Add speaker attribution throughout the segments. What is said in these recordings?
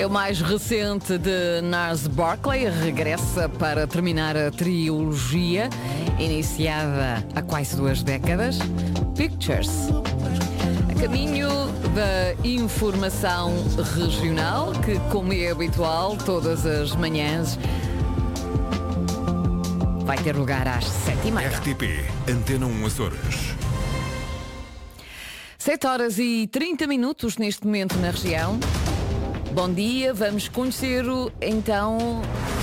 Speaker 1: É o mais recente de Gnarls Barkley, regressa para terminar a trilogia, iniciada há quase 2 décadas, Pictures. A caminho da informação regional, que, como é habitual, todas as manhãs, vai ter lugar às 7h30.
Speaker 2: RTP, Antena 1 Açores.
Speaker 1: 7h30 neste momento na região. Bom dia, vamos conhecer então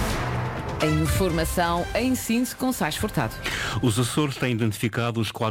Speaker 1: a informação em síntese com Sais Furtado.
Speaker 3: Os Açores têm identificado os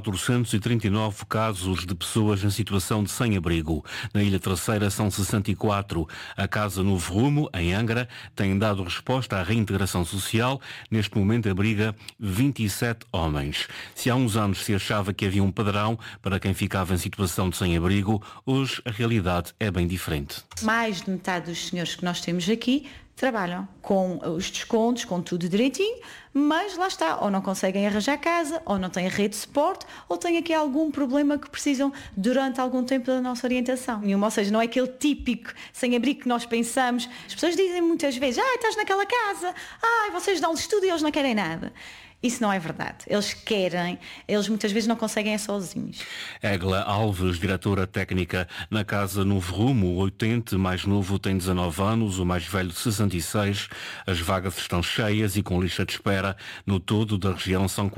Speaker 3: 439 casos de pessoas em situação de sem-abrigo. Na Ilha Terceira são 64. A Casa Novo Rumo, em Angra, tem dado resposta à reintegração social. Neste momento abriga 27 homens. Se há uns anos se achava que havia um padrão para quem ficava em situação de sem-abrigo, hoje a realidade é bem diferente.
Speaker 4: Mais de metade dos senhores que nós temos aqui trabalham com os descontos, com tudo direitinho, mas lá está, ou não conseguem arranjar casa, ou não têm rede de suporte, ou têm aqui algum problema que precisam durante algum tempo da nossa orientação. Ou seja, não é aquele típico sem-abrigo que nós pensamos. As pessoas dizem muitas vezes, estás naquela casa, vocês dão-lhes tudo e eles não querem nada. Isso não é verdade. Eles querem, eles muitas vezes não conseguem sozinhos.
Speaker 3: Egla Alves, diretora técnica na Casa Novo Rumo, o 80, mais novo tem 19 anos, o mais velho 66. As vagas estão cheias e com lista de espera. No todo da região são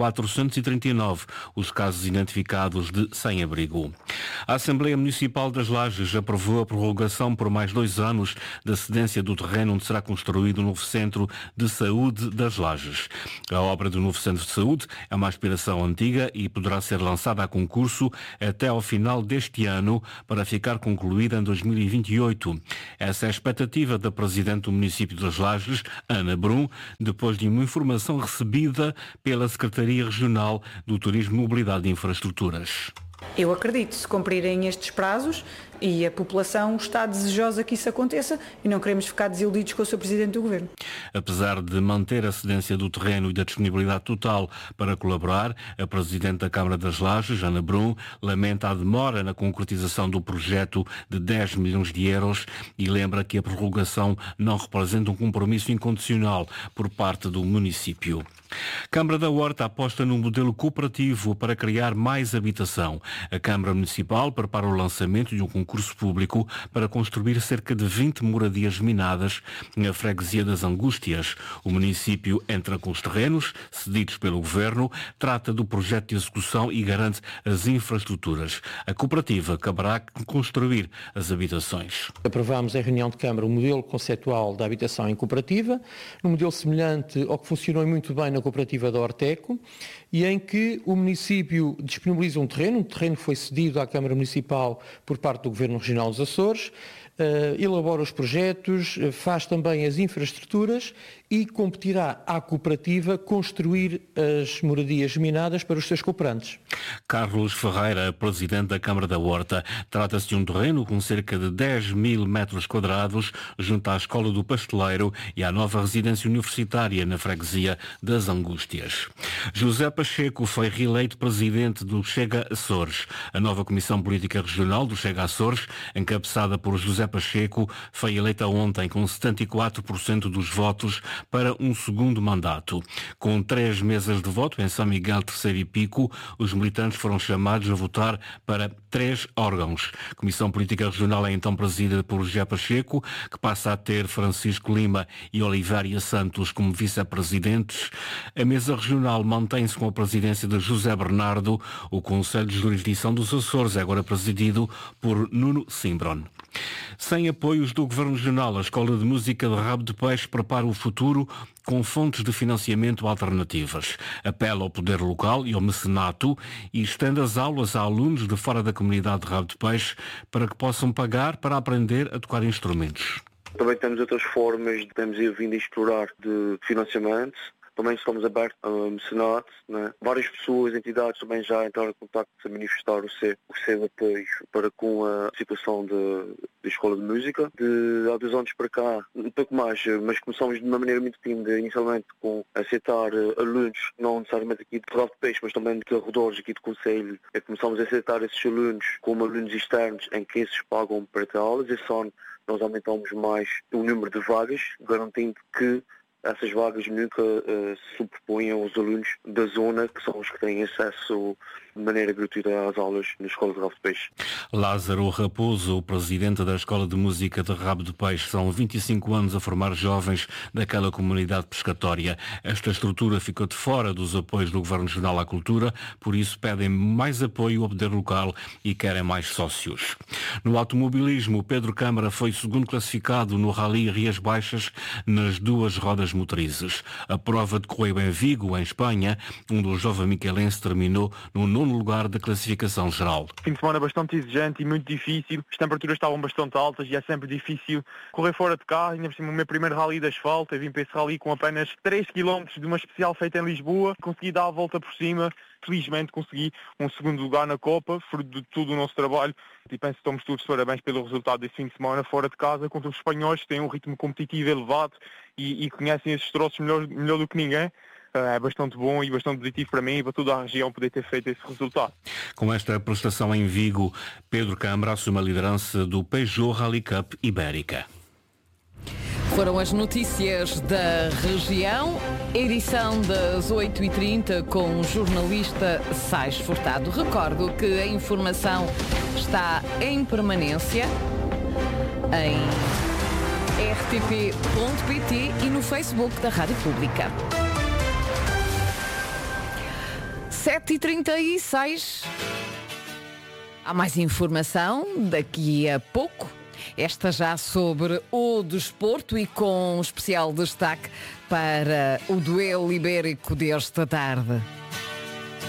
Speaker 3: 439 os casos identificados de sem-abrigo. A Assembleia Municipal das Lajes aprovou a prorrogação por mais 2 anos da cedência do terreno onde será construído o novo Centro de Saúde das Lajes. A obra do novo Centro de Saúde é uma aspiração antiga e poderá ser lançada a concurso até ao final deste ano para ficar concluída em 2028. Essa é a expectativa da Presidente do município das Lajes, Ana Brum, depois de uma informação recebida pela Secretaria Regional do Turismo, Mobilidade e Infraestruturas.
Speaker 5: Eu acredito, se cumprirem estes prazos e a população está desejosa que isso aconteça e não queremos ficar desiludidos com o Sr. Presidente do Governo.
Speaker 3: Apesar de manter a cedência do terreno e da disponibilidade total para colaborar, a Presidente da Câmara das Lajes, Ana Brum, lamenta a demora na concretização do projeto de 10 milhões de euros e lembra que a prorrogação não representa um compromisso incondicional por parte do município. Câmara da Horta aposta num modelo cooperativo para criar mais habitação. A Câmara Municipal prepara o lançamento de um concurso público para construir cerca de 20 moradias minadas na freguesia das Angústias. O município entra com os terrenos cedidos pelo Governo, trata do projeto de execução e garante as infraestruturas. A cooperativa acabará de construir as habitações.
Speaker 6: Aprovámos em reunião de Câmara o modelo conceptual da habitação em cooperativa, um modelo semelhante ao que funcionou muito bem na cooperativa da Orteco, e em que o município disponibiliza um terreno que foi cedido à Câmara Municipal por parte do Governo Regional dos Açores, elabora os projetos, faz também as infraestruturas e competirá à cooperativa construir as moradias minadas para os seus cooperantes.
Speaker 3: Carlos Ferreira, Presidente da Câmara da Horta. Trata-se de um terreno com cerca de 10 mil metros quadrados junto à Escola do Pasteleiro e à nova residência universitária na freguesia das Angústias. José Pacheco foi reeleito Presidente do Chega Açores. A nova Comissão Política Regional do Chega Açores, encabeçada por José Pacheco, foi eleita ontem com 74% dos votos para um segundo mandato. Com 3 mesas de voto em São Miguel Terceiro e Pico, os militantes foram chamados a votar para 3 órgãos. A Comissão Política Regional é então presidida por José Pacheco, que passa a ter Francisco Lima e Olivéria Santos como vice-presidentes. A mesa regional mantém-se com a presidência de José Bernardo. O Conselho de Jurisdição dos Açores é agora presidido por Nuno Simbron. Sem apoios do Governo Regional, a Escola de Música de Rabo de Peixe prepara o futuro com fontes de financiamento alternativas. Apela ao poder local e ao mecenato e estende as aulas a alunos de fora da comunidade de Rabo de Peixe para que possam pagar para aprender a tocar instrumentos.
Speaker 7: Também temos outras formas, temos vindo a explorar de financiamento. também estamos abertos a mecenato, né? Várias pessoas, entidades também já entraram em contato a manifestar o seu apoio para com a situação da Escola de Música. Há 2 anos para cá, um pouco mais, mas começamos de uma maneira muito tímida, inicialmente com aceitar alunos, não necessariamente aqui de Rabo de Peixe, mas também de arredores aqui do Conselho. Começamos a aceitar esses alunos como alunos externos em que esses pagam para ter aulas. Esse ano nós aumentamos mais o número de vagas, garantindo que essas vagas nunca se superpõem aos alunos da zona, que são os que têm acesso de maneira gratuita às aulas na Escola de Rabo de Peixe.
Speaker 3: Lázaro Raposo, o presidente da Escola de Música de Rabo de Peixe. São 25 anos a formar jovens daquela comunidade pescatória. Esta estrutura ficou de fora dos apoios do Governo Regional à Cultura, por isso pedem mais apoio ao poder local e querem mais sócios. No automobilismo, Pedro Câmara foi segundo classificado no Rally Rias Baixas nas 2 rodas motrizes. A prova decorreu em Vigo, em Espanha, onde o jovem miquelense terminou no 9º lugar da classificação geral.
Speaker 8: Fim de semana bastante exigente e muito difícil. As temperaturas estavam bastante altas e é sempre difícil correr fora de carro. Ainda por cima, o meu primeiro rally de asfalto. Eu vim para esse rally com apenas 3 km de uma especial feita em Lisboa. Consegui dar a volta por cima. Felizmente consegui um 2º lugar na Copa, fruto de todo o nosso trabalho. E penso que estamos todos de parabéns pelo resultado desse fim de semana fora de casa contra os espanhóis, que têm um ritmo competitivo elevado e conhecem esses troços melhor do que ninguém. É bastante bom e bastante positivo para mim e para toda a região poder ter feito esse resultado.
Speaker 3: Com esta prestação em Vigo, Pedro Câmara assume a liderança do Peugeot Rally Cup Ibérica.
Speaker 1: Foram as notícias da região, edição das 8h30 com o jornalista Sais Furtado. Recordo que a informação está em permanência em rtp.pt e no Facebook da Rádio Pública. 7h36. Há mais informação daqui a pouco. Esta já sobre o desporto e com especial destaque para o duelo ibérico desta tarde.